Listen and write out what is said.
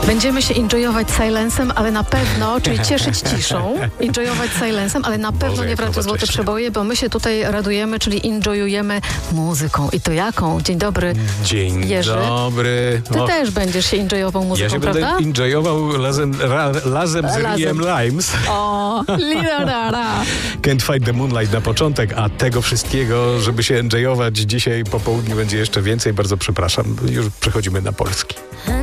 Będziemy się enjoyować silencem, ale na pewno, czyli cieszyć ciszą, enjoyować silencem, ale na pewno nie w Radiu Złote Przeboje, bo my się tutaj radujemy, czyli enjoyujemy muzyką. I to jaką? Dzień dobry, Dzień Jerzy. dobry. Ty też będziesz się enjoyował muzyką, Ja się prawda? będę enjoyował razem z Razem. R.E.M. Limes. O, lidara. Can't Fight the Moonlight na początek, a tego wszystkiego, żeby się enjoyować dzisiaj po południu będzie jeszcze więcej. Bardzo przepraszam. Już przechodzimy na polski.